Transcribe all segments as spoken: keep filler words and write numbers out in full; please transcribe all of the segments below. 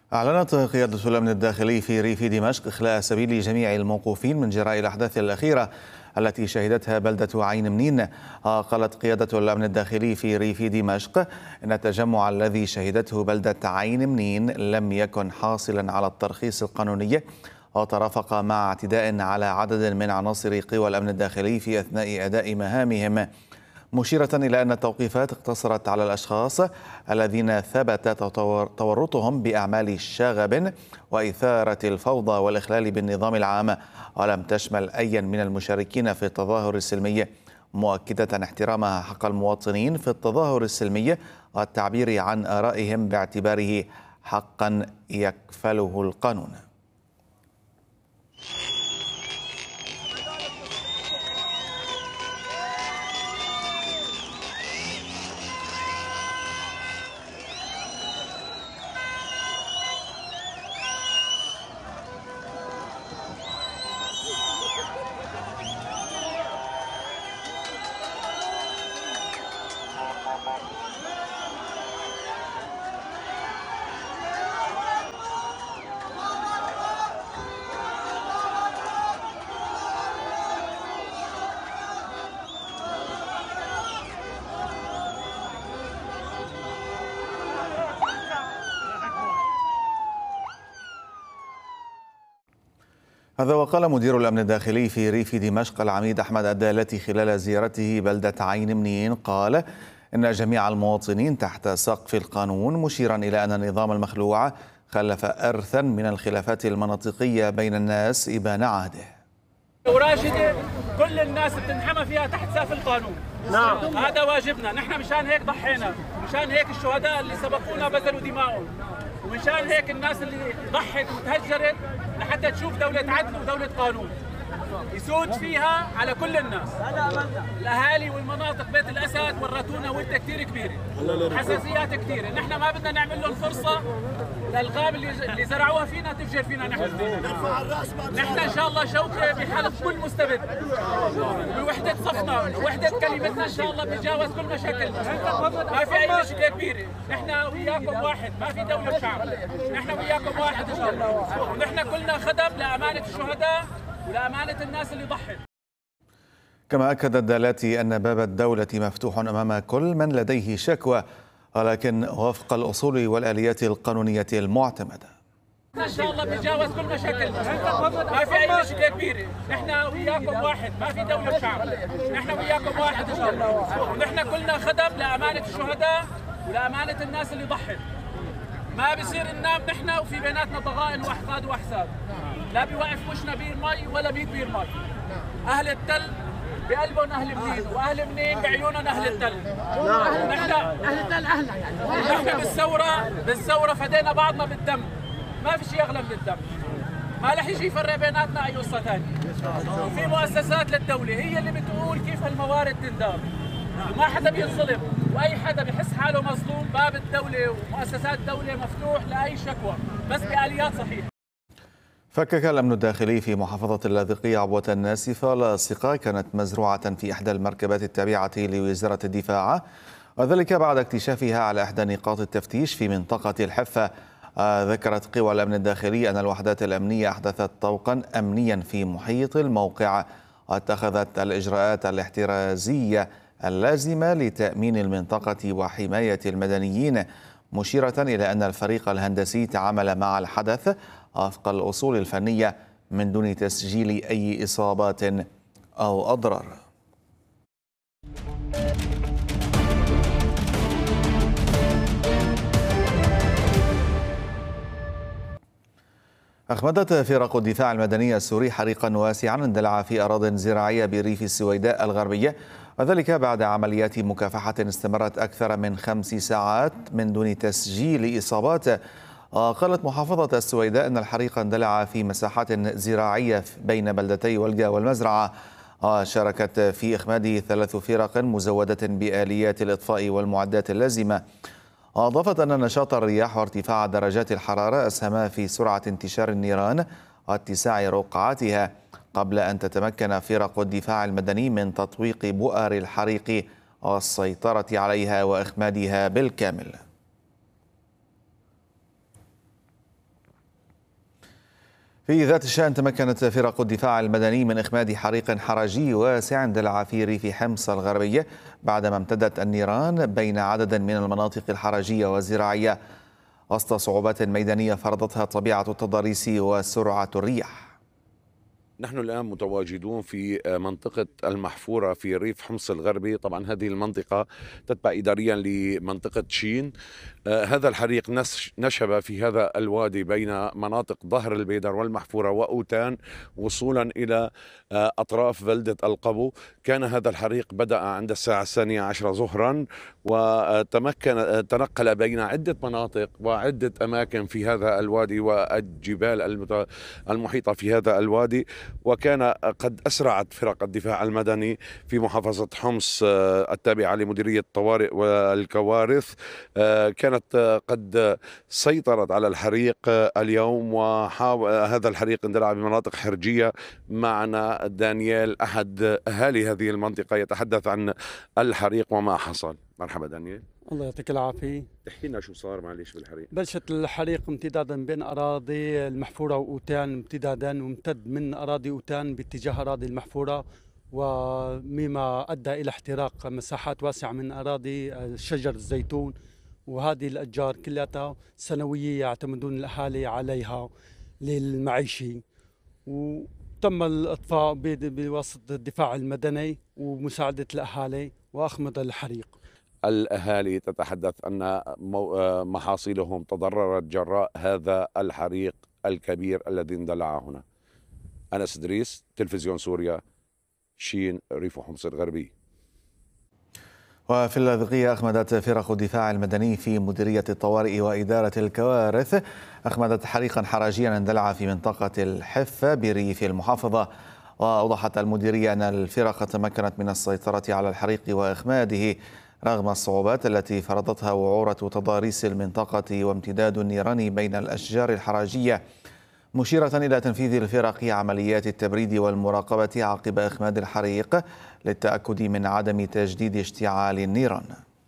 أعلنت قيادة الأمن الداخلي في ريف دمشق إخلاء سبيل جميع الموقوفين من جراء الأحداث الأخيرة التي شهدتها بلدة عين منين. قالت قيادة الأمن الداخلي في ريف دمشق إن التجمع الذي شهدته بلدة عين منين لم يكن حاصلا على الترخيص القانوني، وترافق مع اعتداء على عدد من عناصر قوى الأمن الداخلي في أثناء أداء مهامهم، مشيرة إلى أن التوقيفات اقتصرت على الأشخاص الذين ثبت تورطهم بأعمال شغب وإثارة الفوضى والإخلال بالنظام العام، ولم تشمل أي من المشاركين في التظاهر السلمي، مؤكدة احترامها حق المواطنين في التظاهر السلمي والتعبير عن آرائهم باعتباره حقا يكفله القانون. هذا وقال مدير الأمن الداخلي في ريف دمشق العميد أحمد الدالتي خلال زيارته بلدة عين منين، قال إن جميع المواطنين تحت سقف القانون، مشيرا إلى أن النظام المخلوع خلف إرثا من الخلافات المناطقية بين الناس إبان عهده. وراشدة كل الناس بتنحمى فيها تحت سقف القانون. نعم، هذا واجبنا، نحن مشان هيك ضحينا، مشان هيك الشهداء اللي سبقونا بذلوا دماءهم، ومشان هيك الناس اللي ضحت وتهجرت لحتى تشوف دولة عدل ودولة قانون يسود فيها على كل الناس. الأهالي والمناطق بيت الأسد ورطونا ودة كثير كبيرة، حساسيات كثيرة، نحن ما بدنا نعمل لهم فرصة للغام اللي اللي زرعوها فينا تفجر فينا نحن. نحن إن شاء الله شوكة بحلب كل مستبد، بوحدة صفنا ووحدة كلمتنا إن شاء الله بنتجاوز كل مشاكلنا. ما في أي مشكلة كبيرة، نحن وياكم واحد، ما في دولة وشعب، نحن وياكم واحد إن شاء الله، ونحن كلنا خدم لأمانة الشهداء ولأمانة الناس اللي ضحت. كما أكد الدالاتي أن باب الدولة مفتوح أمام كل من لديه شكوى، ولكن وفق الأصول والآليات القانونية المعتمدة. إن شاء الله بنتجاوز كل مشاكلنا، ما في أي مشكلة كبيرة، نحن وياكم واحد، ما في دولة وشعب، نحن وياكم واحد إن شاء الله، ونحن كلنا خدم لأمانة الشهداء ولأمانة الناس اللي ضحت. ما بصير ننام نحن وفي بيناتنا ضغائن واحقاد واحساد، لا بيوقف وشنا بير مي ولا بيد بير مي. أهل التل بقلبهم أهل منين، وأهل منين بعيونهم أهل التل. نحن أهل التل أهلنا يعني. نحن بالثورة بالثورة فدينا بعضنا بالدم، ما في شيء أغلى من الدم. ما رح يجي يفرق بيناتنا أي قصة ثانية. وفي مؤسسات للدولة هي اللي بتقول كيف الموارد تندار، وما حدا بينظلم، واي حدا بحس حاله مظلوم باب الدوله ومؤسسات الدوله مفتوح لاي شكوى، بس باليات صحيحه. فكك الأمن الداخلي في محافظة اللاذقية عبوة ناسفة لاصقة كانت مزروعة في إحدى المركبات التابعة لوزارة الدفاع، وذلك بعد اكتشافها على إحدى نقاط التفتيش في منطقة الحفة. ذكرت قوى الأمن الداخلي أن الوحدات الأمنية أحدثت طوقا أمنيا في محيط الموقع، واتخذت الإجراءات الاحترازية اللازمة لتأمين المنطقة وحماية المدنيين، مشيرة إلى أن الفريق الهندسي تعامل مع الحدث وفق الأصول الفنية من دون تسجيل أي إصابات أو أضرار. أخمدت فرق الدفاع المدني السوري حريقا واسعا اندلع في أراضٍ زراعية بريف السويداء الغربية، وذلك بعد عمليات مكافحة استمرت أكثر من خمس ساعات من دون تسجيل إصابات. قالت محافظة السويداء أن الحريق اندلع في مساحات زراعية بين بلدتي ولقا والمزرعة، وشاركت في إخماد ثلاث فرق مزودة بآليات الإطفاء والمعدات اللازمة. أضافت أن نشاط الرياح وارتفاع درجات الحرارة أسهما في سرعة انتشار النيران واتساع رقعاتها، قبل أن تتمكن فرق الدفاع المدني من تطويق بؤر الحريق والسيطرة عليها وإخمادها بالكامل. في ذات الشأن تمكنت فرق الدفاع المدني من إخماد حريق حرجي واسع اندلع في ريف حمص الغربية بعدما امتدت النيران بين عدد من المناطق الحرجية والزراعية وسط صعوبات ميدانية فرضتها طبيعة التضاريس وسرعة الرياح. نحن الآن متواجدون في منطقة المحفورة في ريف حمص الغربي. طبعا هذه المنطقة تتبع إداريا لمنطقة شين. آه هذا الحريق نشب في هذا الوادي بين مناطق ظهر البيدر والمحفورة وأوتان وصولا إلى آه أطراف بلدة القبو. كان هذا الحريق بدأ عند الساعة الثانية عشرة ظهرا وتمكن تنقل بين عدة مناطق وعدة أماكن في هذا الوادي والجبال المحيطة في هذا الوادي. وكان قد أسرعت فرق الدفاع المدني في محافظة حمص التابعة لمديرية الطوارئ والكوارث، كانت قد سيطرت على الحريق اليوم. وهذا الحريق اندلع بمناطق حرجية. معنا دانيال أحد أهالي هذه المنطقة يتحدث عن الحريق وما حصل. مرحبا دانيال. الله يعطيك العافية. تحكي لنا شو صار معلش بالحريق؟ بلشت الحريق امتدادا بين أراضي المحفورة وأوتان امتدادا وامتد من أراضي أوتان باتجاه أراضي المحفورة ومما أدى إلى احتراق مساحات واسعة من أراضي شجر الزيتون. وهذه الأشجار كلها سنوية يعتمدون الأهالي عليها للمعيشة. وتم الإطفاء بواسطة الدفاع المدني ومساعدة الأهالي وأخمد الحريق. الأهالي تتحدث أن محاصيلهم تضررت جراء هذا الحريق الكبير الذي اندلع هنا. أنس إدريس، تلفزيون سوريا، شين، ريف حمص الغربي. وفي اللاذقية أخمدت فرق الدفاع المدني في مديرية الطوارئ وإدارة الكوارث أخمدت حريقا حرجيا اندلع في منطقة الحفة بريف المحافظة. وأوضحت المديرية أن الفرق تمكنت من السيطرة على الحريق وإخماده رغم الصعوبات التي فرضتها وعورة تضاريس المنطقة وامتداد النيران بين الأشجار الحرجية، مشيرة إلى تنفيذ الفرق عمليات التبريد والمراقبة عقب إخماد الحريق للتأكد من عدم تجديد اشتعال النيران.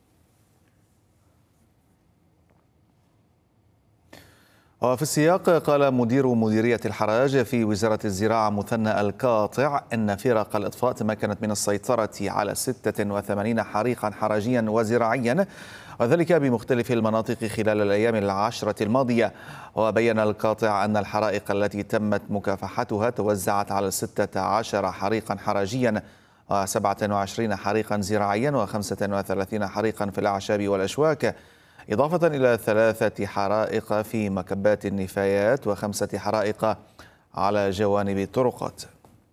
وفي السياق قال مدير مديرية الحراج في وزارة الزراعة مثنى القاطع إن فرق الإطفاء تمكنت من السيطرة على ستة وثمانين حريقا حرجيا وزراعيا وذلك بمختلف المناطق خلال الأيام العشرة الماضية. وبين القاطع أن الحرائق التي تمت مكافحتها توزعت على ستة عشر حريقا حرجيا وسبعة وعشرين حريقا زراعيا وخمسة وثلاثين حريقا في الأعشاب والأشواك، إضافة إلى ثلاثة حرائق في مكبات النفايات وخمسة حرائق على جوانب الطرقات.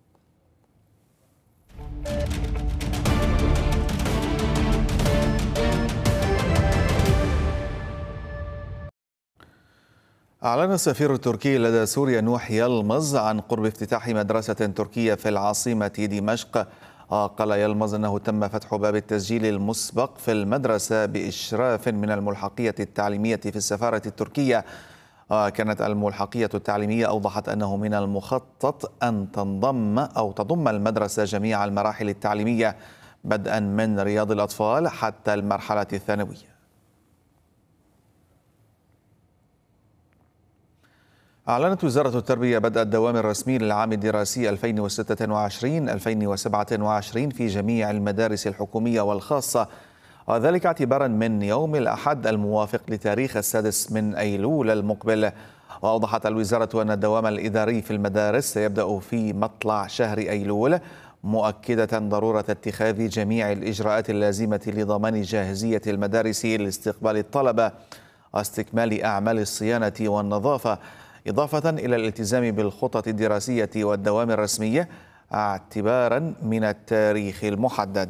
أعلن السفير التركي لدى سوريا نوح يلمز عن قرب افتتاح مدرسة تركية في العاصمة دمشق. قال يلمز أنه تم فتح باب التسجيل المسبق في المدرسة بإشراف من الملحقية التعليمية في السفارة التركية. كانت الملحقية التعليمية أوضحت أنه من المخطط أن تنضم أو تضم المدرسة جميع المراحل التعليمية بدءا من رياض الأطفال حتى المرحلة الثانوية. أعلنت وزارة التربية بدء الدوام الرسمي للعام الدراسي ألفين وستة وعشرين ألفين وسبعة وعشرين في جميع المدارس الحكومية والخاصة، وذلك اعتبارا من يوم الأحد الموافق لتاريخ السادس من أيلول المقبل. وأوضحت الوزارة أن الدوام الإداري في المدارس سيبدأ في مطلع شهر أيلول، مؤكدة ضرورة اتخاذ جميع الإجراءات اللازمة لضمان جاهزية المدارس لاستقبال الطلبة واستكمال أعمال الصيانة والنظافة، إضافة إلى الالتزام بالخطط الدراسية والدوام الرسمية اعتبارا من التاريخ المحدد.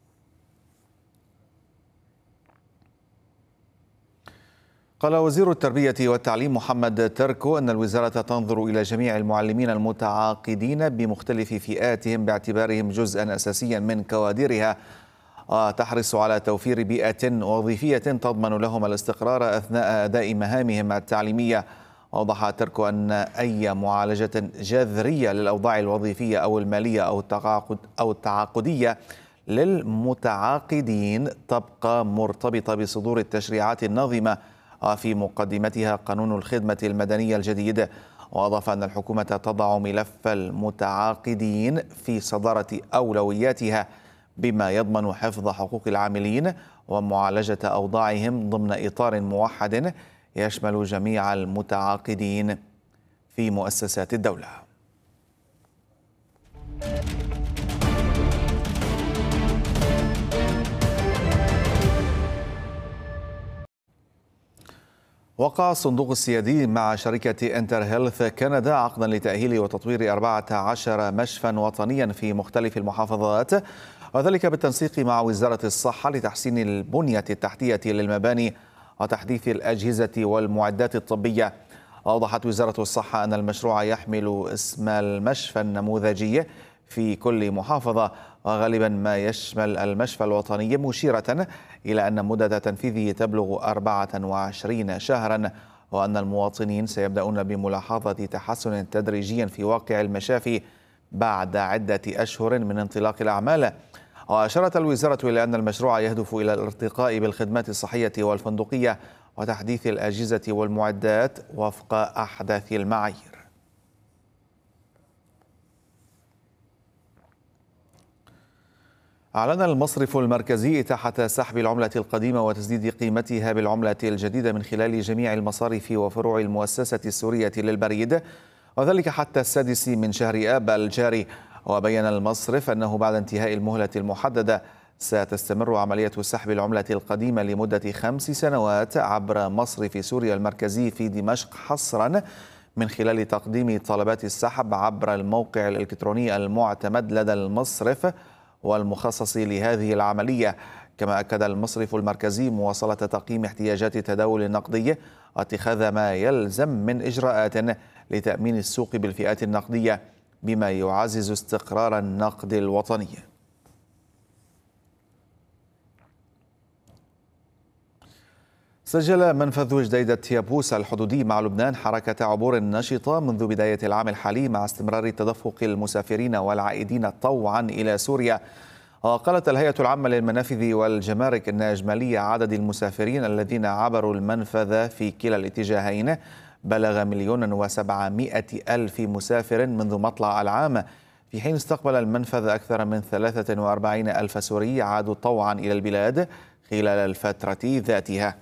قال وزير التربية والتعليم محمد تركو أن الوزارة تنظر إلى جميع المعلمين المتعاقدين بمختلف فئاتهم باعتبارهم جزءا أساسيا من كوادرها، وتحرص على توفير بيئة وظيفية تضمن لهم الاستقرار أثناء أداء مهامهم التعليمية. أوضح تركو أن أي معالجة جذرية للأوضاع الوظيفية أو المالية أو التعاقد أو التعاقدية للمتعاقدين تبقى مرتبطة بصدور التشريعات الناظمة، وفي مقدمتها قانون الخدمة المدنية الجديد. وأضاف أن الحكومة تضع ملف المتعاقدين في صدارة أولوياتها بما يضمن حفظ حقوق العاملين ومعالجة أوضاعهم ضمن إطار موحد يشمل جميع المتعاقدين في مؤسسات الدولة. وقع الصندوق السيادي مع شركة انتر هيلث كندا عقدا لتأهيل وتطوير أربعة عشر مشفى وطنيا في مختلف المحافظات، وذلك بالتنسيق مع وزارة الصحة لتحسين البنية التحتية للمباني وتحديث الأجهزة والمعدات الطبية. أوضحت وزارة الصحة أن المشروع يحمل اسم المشفى النموذجي في كل محافظة، وغالبا ما يشمل المشفى الوطني، مشيرة إلى أن مدة تنفيذه تبلغ أربعة وعشرين شهرا، وأن المواطنين سيبدأون بملاحظة تحسن تدريجي في واقع المشافي بعد عدة أشهر من انطلاق الأعمال. وأشارت الوزارة إلى أن المشروع يهدف إلى الارتقاء بالخدمات الصحية والفندقية وتحديث الأجهزة والمعدات وفق أحدث المعايير. أعلن المصرف المركزي إتاحة سحب العملة القديمة وتسديد قيمتها بالعملة الجديدة من خلال جميع المصارف وفروع المؤسسة السورية للبريد، وذلك حتى السادس من شهر آب الجاري. وبين المصرف أنه بعد انتهاء المهلة المحددة ستستمر عملية سحب العملة القديمة لمدة خمس سنوات عبر مصرف سوريا المركزي في دمشق حصرا من خلال تقديم طلبات السحب عبر الموقع الإلكتروني المعتمد لدى المصرف والمخصص لهذه العملية. كما أكد المصرف المركزي مواصلة تقييم احتياجات التداول النقدي واتخاذ ما يلزم من إجراءات لتأمين السوق بالفئات النقدية بما يعزز استقرار النقد الوطني. سجل منفذ جديدة يابوس الحدودي مع لبنان حركة عبور نشطة منذ بداية العام الحالي مع استمرار تدفق المسافرين والعائدين طوعا إلى سوريا. وقالت الهيئة العامة للمنافذ والجمارك أن إجمالي عدد المسافرين الذين عبروا المنفذ في كلا الاتجاهين بلغ مليون وسبعمائة ألف مسافر منذ مطلع العام، في حين استقبل المنفذ أكثر من ثلاثة وأربعين ألف سوري عادوا طوعا إلى البلاد خلال الفترة ذاتها.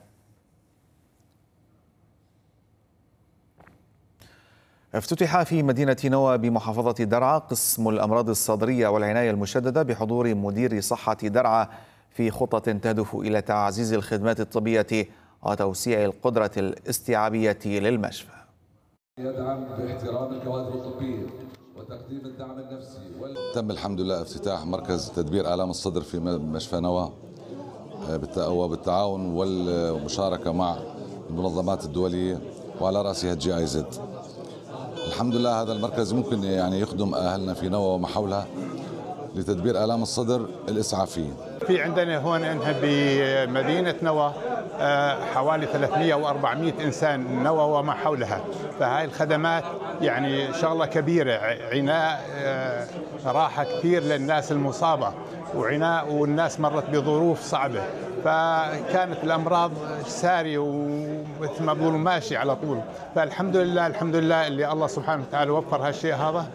افتتح في مدينة نوى بمحافظة درعا قسم الأمراض الصدرية والعناية المشددة بحضور مدير صحة درعا في خطة تهدف إلى تعزيز الخدمات الطبية وتوسيع القدرة الاستيعابية للمشفى. يدعم باحترام الكوادر الطبية وتقديم الدعم النفسي وال... تم الحمد لله افتتاح مركز تدبير آلام الصدر في مشفى نوى وبالتعاون والمشاركة مع المنظمات الدولية وعلى رأسها الجي اي زد. الحمد لله هذا المركز ممكن يعني يخدم أهلنا في نوى وما حولها لتدبير آلام الصدر الإسعافية. في عندنا هون بمدينة نوى حوالي ثلاثمائة وأربعمائة إنسان نوى وما حولها، فهاي الخدمات يعني شغلة كبيرة، عناء راحة كثير للناس المصابة وعناء والناس مرت بظروف صعبة، فكانت الأمراض سارية ومثل ما بقولوا ماشي على طول، فالحمد لله الحمد لله اللي الله سبحانه وتعالى وفر هالشيء هذا.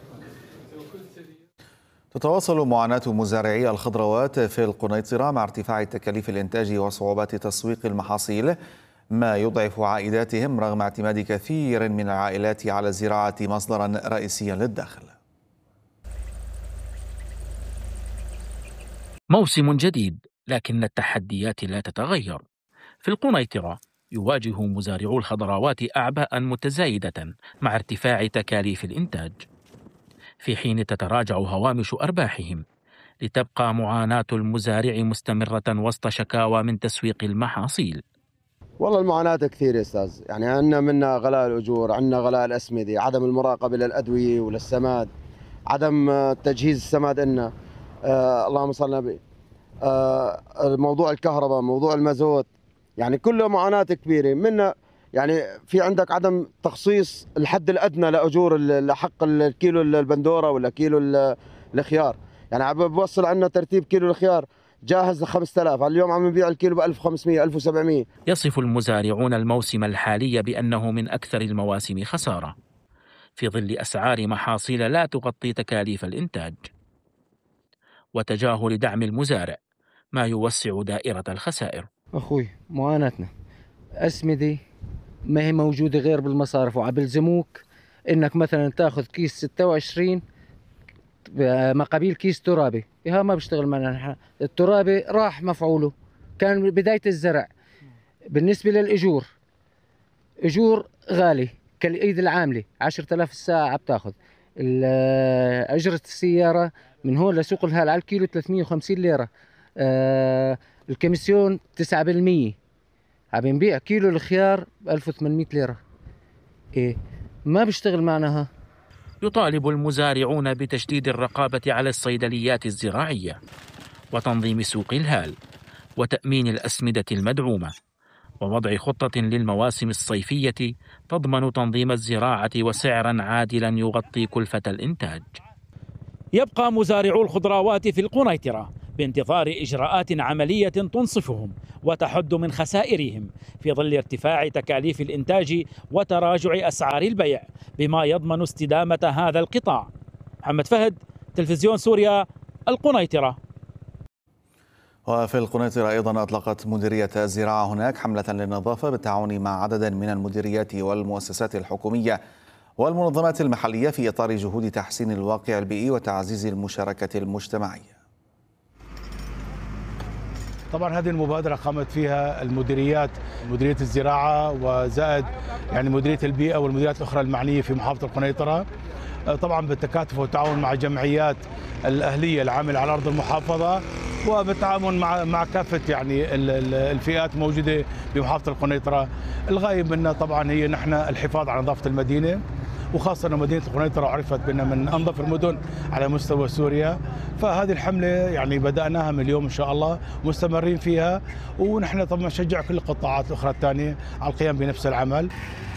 تتواصل معاناة مزارعي الخضروات في القنيطرة مع ارتفاع تكاليف الإنتاج وصعوبات تسويق المحاصيل، ما يضعف عائداتهم رغم اعتماد كثير من العائلات على الزراعة مصدرا رئيسيا للدخل. موسم جديد لكن التحديات لا تتغير. في القنيطرة يواجه مزارعو الخضروات أعباء متزايدة مع ارتفاع تكاليف الإنتاج، في حين تتراجع هوامش أرباحهم، لتبقى معاناة المزارع مستمرة وسط شكاوى من تسويق المحاصيل. والله المعاناة كثير يا أستاذ، يعني عندنا منا غلاء الأجور، عندنا غلاء الأسمدة، عدم المراقبة للأدوية وللسماد، عدم تجهيز السماد لنا، آه اللهم صل على النبي، آه موضوع الكهرباء، موضوع المازوت، يعني كله معاناة كبيرة منا. يعني في عندك عدم تخصيص الحد الأدنى لأجور لحق الكيلو البندورة ولا كيلو الخيار، يعني عم بوصل عندنا ترتيب كيلو الخيار جاهز ل خمسة آلاف، اليوم عم نبيع الكيلو ب ألف وخمسمائة ألف وسبعمائة. يصف المزارعون الموسم الحالي بأنه من أكثر المواسم خسارة. في ظل أسعار محاصيل لا تغطي تكاليف الإنتاج، وتجاهل دعم المزارع ما يوسع دائرة الخسائر. أخوي معاناتنا أسمدة ما هي موجودة غير بالمصارف، وعبلزموك إنك مثلا تاخذ كيس ستة وعشرين مقابل كيس ترابي. ها ما بيشتغل معنا، الترابي راح مفعوله، كان بداية الزرع. بالنسبة للأجور، أجور غالي كالإيد العاملة، عشرة آلاف الساعة بتاخذ. أجرة السيارة من هون لسوق الهال على الكيلو ثلاثمية وخمسين ليرة. آه الكميسيون تسعة بالمية، عم نبيع كيلو الخيار ب ألف وثمانمية ليرة. إيه ما بيشتغل معنا. ها يطالب المزارعون بتشديد الرقابة على الصيدليات الزراعية وتنظيم سوق الهال وتأمين الأسمدة المدعومة ووضع خطة للمواسم الصيفية تضمن تنظيم الزراعة وسعرا عادلا يغطي كلفة الإنتاج. يبقى مزارعو الخضروات في القنيطرة بانتظار إجراءات عملية تنصفهم وتحد من خسائرهم في ظل ارتفاع تكاليف الإنتاج وتراجع أسعار البيع، بما يضمن استدامة هذا القطاع. محمد فهد، تلفزيون سوريا، القنيطرة. وفي القنيطرة أيضا أطلقت مديرية الزراعة هناك حملة للنظافة بالتعاون مع عدد من المديريات والمؤسسات الحكومية والمنظمات المحلية في إطار جهود تحسين الواقع البيئي وتعزيز المشاركة المجتمعية. طبعا هذه المبادرة قامت فيها المديريات، مديرية الزراعة وزائد يعني مديرية البيئة والمديريات الأخرى المعنية في محافظة القنيطرة، طبعا بالتكاتف والتعاون مع الجمعيات الأهلية العاملة على أرض المحافظة وبالتعاون مع مع كافة يعني الفئات الموجودة بمحافظة القنيطرة. الغاية منا طبعا هي نحن الحفاظ على نظافة المدينة، وخاصة أن مدينة القنيطرة عرفت بأنها من أنظف المدن على مستوى سوريا. فهذه الحملة يعني بدأناها من اليوم إن شاء الله، مستمرين فيها، ونحن طبعا نشجع كل القطاعات الأخرى الثانية على القيام بنفس العمل.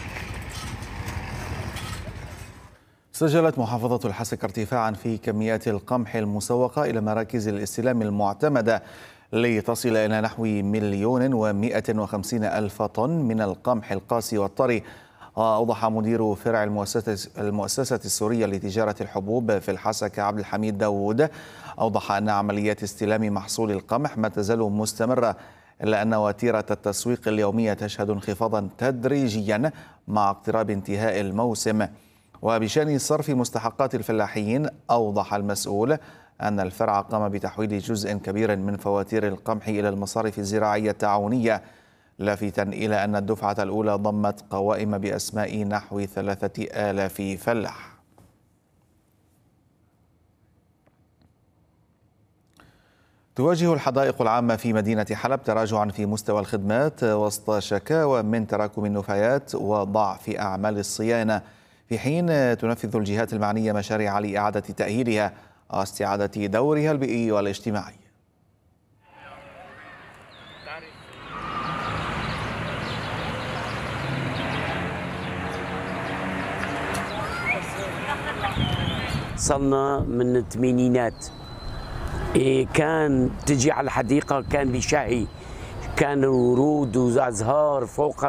سجلت محافظة الحسكة ارتفاعا في كميات القمح المسوقة إلى مراكز الاستلام المعتمدة لتصل إلى نحو مليون ومئة وخمسين ألف طن من القمح القاسي والطري. أوضح مدير فرع المؤسسة المؤسسة السورية لتجارة الحبوب في الحسكة عبد الحميد داوود، أوضح أن عمليات استلام محصول القمح ما تزال مستمرة، إلا أن وتيرة التسويق اليومية تشهد انخفاضا تدريجيا مع اقتراب انتهاء الموسم. وبشأن صرف مستحقات الفلاحين، أوضح المسؤول أن الفرع قام بتحويل جزء كبير من فواتير القمح إلى المصارف الزراعية التعاونية، لافتا إلى أن الدفعة الأولى ضمت قوائم بأسماء نحو ثلاثة آلاف فلاح. تواجه الحدائق العامة في مدينة حلب تراجعا في مستوى الخدمات وسط شكاوى من تراكم النفايات وضعف أعمال الصيانة، في حين تنفذ الجهات المعنية مشاريع لإعادة تأهيلها واستعادة دورها البيئي والاجتماعي. صلنا من الثمانينات إيه كان تجي على الحديقة كان بشهي، كان ورود وازهار فوق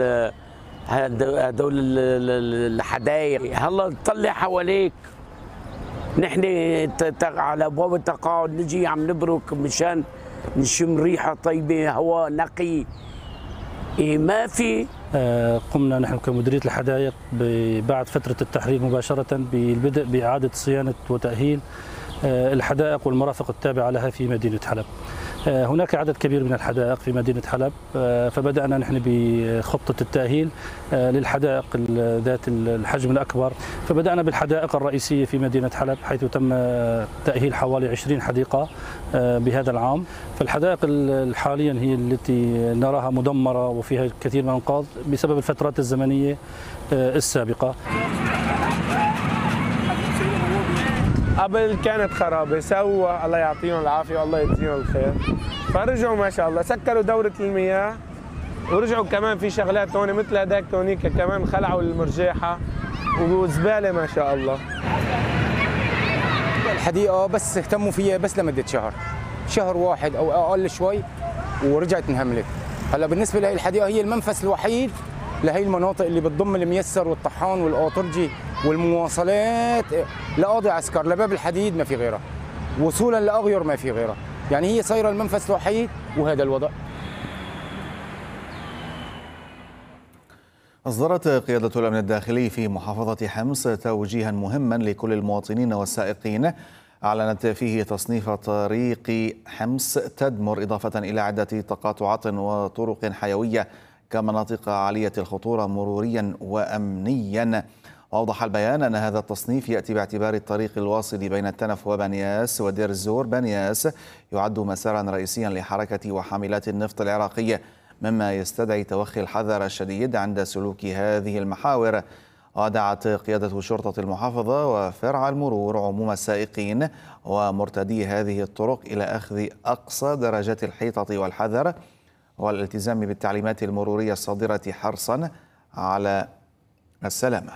هدول الحدائق. هلا تطلع حواليك نحن على ابواب التقاعد نجي عم نبرك مشان نشم ريحه طيبه، هواء نقي. إيه ما في. قمنا نحن كمديرية الحدائق بعد فترة التحرير مباشرة بالبدء بإعادة صيانة وتأهيل الحدائق والمرافق التابعة لها في مدينة حلب. هناك عدد كبير من الحدائق في مدينة حلب، فبدأنا نحن بخطة التأهيل للحدائق ذات الحجم الأكبر. فبدأنا بالحدائق الرئيسية في مدينة حلب، حيث تم تأهيل حوالي عشرين حديقة بهذا العام. فالحدائق حاليا هي التي نراها مدمرة وفيها الكثير من الأنقاض بسبب الفترات الزمنية السابقة. قبل كانت خرابة، سووا الله يعطيهم العافية والله يجزيهم الخير، فرجعوا ما شاء الله سكروا دورة المياه، ورجعوا كمان في شغلات هون مثل هداك هونيك كمان خلعوا المرجاحة وزبالة ما شاء الله. الحديقة بس اهتموا فيها بس لمدة شهر، شهر واحد أو أقل شوي ورجعت انهملت. هلا بالنسبة لهي الحديقة هي المنفذ الوحيد لهي المناطق اللي بتضم الميسر والطحان والأوطرجي والمواصلات لقاضي عسكر لباب الحديد ما في غيرها، وصولا لأغير ما في غيرها، يعني هي صايرة المنفذ الوحيد وهذا الوضع. أصدرت قيادة الأمن الداخلي في محافظة حمص توجيها مهما لكل المواطنين والسائقين أعلنت فيه تصنيف طريق حمص تدمر إضافة إلى عدة تقاطعات وطرق حيوية كمناطق عالية الخطورة مروريا وأمنيا. وأوضح البيان أن هذا التصنيف يأتي باعتبار الطريق الواصل بين التنف وبنياس ودير الزور. بنياس يعد مسارا رئيسيا لحركة وحاملات النفط العراقية، مما يستدعي توخي الحذر الشديد عند سلوك هذه المحاور. ودعت قيادة شرطة المحافظة وفرع المرور عموم السائقين ومرتدي هذه الطرق إلى أخذ أقصى درجات الحيطة والحذر والالتزام بالتعليمات المرورية الصادرة حرصا على السلامة.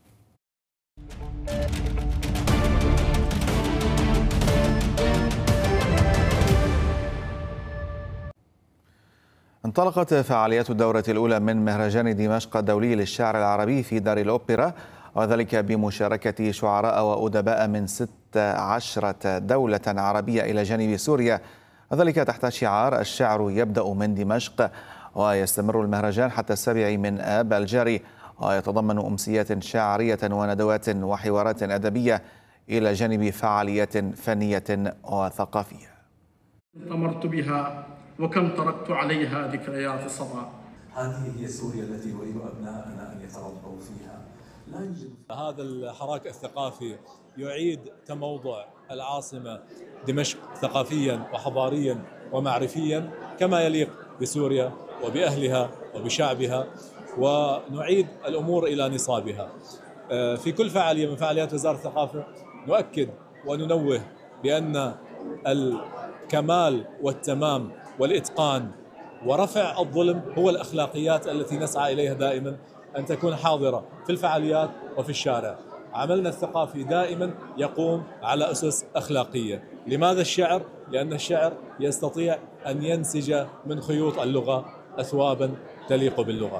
انطلقت فعاليات الدورة الأولى من مهرجان دمشق الدولي للشعر العربي في دار الأوبرا، وذلك بمشاركة شعراء وأدباء من ست عشرة دولة عربية إلى جانب سوريا، وذلك تحت شعار الشعر يبدأ من دمشق. ويستمر المهرجان حتى السابع من آب الجاري، ويتضمن أمسيات شعرية وندوات وحوارات أدبية إلى جانب فعاليات فنية وثقافية. طمرت بها وكم تركت عليها ذكريات صبا. هذه هي سوريا التي يريد أبنائنا أن يتربوا فيها. لا يوجد هذا الحراك الثقافي يعيد تموضع العاصمة دمشق ثقافيا وحضاريا ومعرفيا كما يليق بسوريا وبأهلها وبشعبها، ونعيد الأمور إلى نصابها. في كل فعالية من فعاليات وزارة الثقافة نؤكد وننوه بأن الكمال والتمام والإتقان ورفع الظلم هو الأخلاقيات التي نسعى إليها دائما أن تكون حاضرة في الفعاليات وفي الشارع. عملنا الثقافي دائما يقوم على أسس أخلاقية. لماذا الشعر؟ لأن الشعر يستطيع أن ينسج من خيوط اللغة أثوابا تليق باللغة.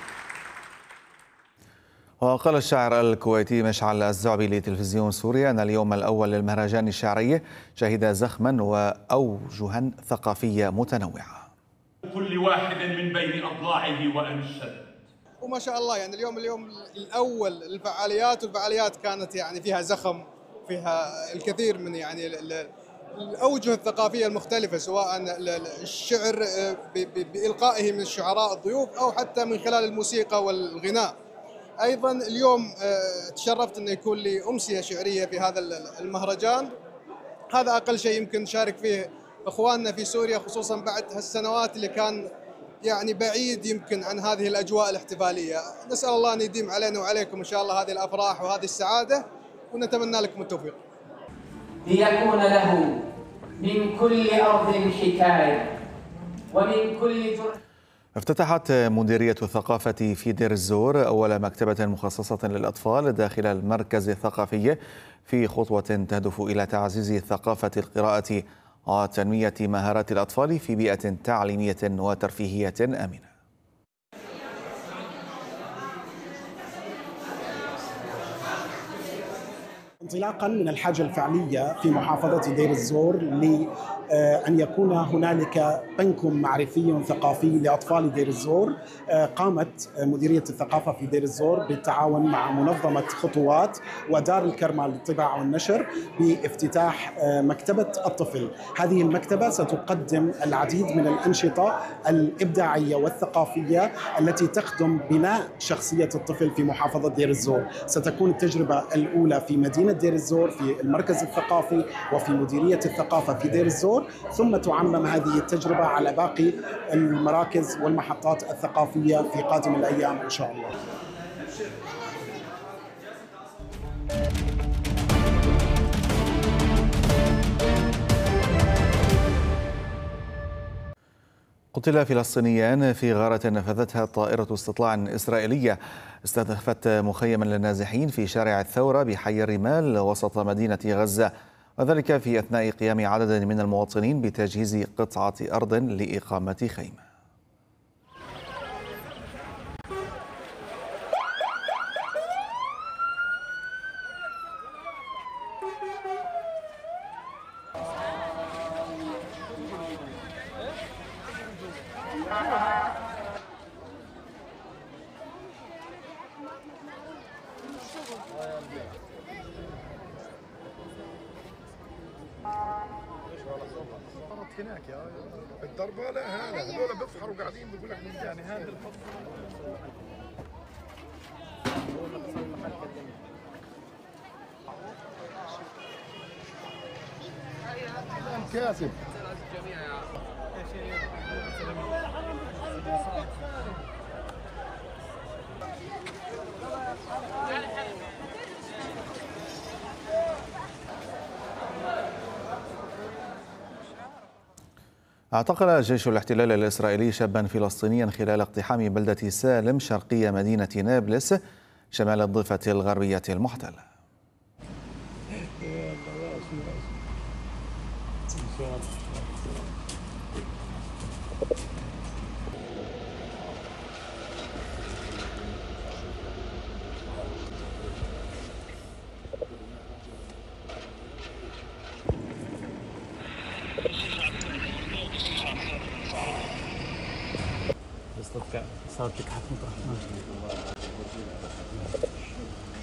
وقال الشاعر الكويتي مشعل الزعبي لتلفزيون سوريا أن اليوم الأول للمهرجان الشعري شهد زخما وأوجها ثقافية متنوعة. كل واحد من بين أضلاعه وأنشد. وما شاء الله يعني اليوم اليوم الأول للفعاليات، والفعاليات كانت يعني فيها زخم، فيها الكثير من يعني الأوجه الثقافية المختلفة، سواء الشعر بإلقائه من الشعراء الضيوف أو حتى من خلال الموسيقى والغناء. أيضا اليوم تشرفت أن يكون لي أمسية شعرية في هذا المهرجان. هذا أقل شيء يمكن نشارك فيه إخواننا في سوريا، خصوصا بعد هالسنوات اللي كان يعني بعيد يمكن عن هذه الأجواء الاحتفالية. نسأل الله أن يديم علينا وعليكم إن شاء الله هذه الأفراح وهذه السعادة، ونتمنى لكم التوفيق. ليكون له من كل أرض حكاية ومن كل جرح. افتتحت مديرية الثقافة في دير الزور أول مكتبة مخصصة للأطفال داخل المركز الثقافي، في خطوة تهدف إلى تعزيز ثقافة القراءة وتنمية مهارات الأطفال في بيئة تعليمية وترفيهية آمنة. انطلاقا من الحاجة الفعلية في محافظة دير الزور لأن يكون هنالك بنك معرفي ثقافي لأطفال دير الزور، قامت مديرية الثقافة في دير الزور بالتعاون مع منظمة خطوات ودار الكرمة للطباعة والنشر بافتتاح مكتبة الطفل. هذه المكتبة ستقدم العديد من الأنشطة الإبداعية والثقافية التي تخدم بناء شخصية الطفل في محافظة دير الزور. ستكون التجربة الأولى في مدينة دير الزور في المركز الثقافي وفي مديرية الثقافة في دير الزور، ثم تعمم هذه التجربة على باقي المراكز والمحطات الثقافية في قادم الأيام إن شاء الله. قتل فلسطينيان في غارة نفذتها طائرة استطلاع إسرائيلية استهدفت مخيما للنازحين في شارع الثورة بحي الرمال وسط مدينة غزة، وذلك في أثناء قيام عدد من المواطنين بتجهيز قطعة أرض لإقامة خيمة. هناك يا الضربه لا هذا هذول بيفحروا قاعدين بيقول لك يعني هذا الفضل كاسب اعتقل جيش الاحتلال الإسرائيلي شابا فلسطينيا خلال اقتحام بلدة سالم شرقي مدينة نابلس شمال الضفة الغربية المحتلة. صارت لك حتى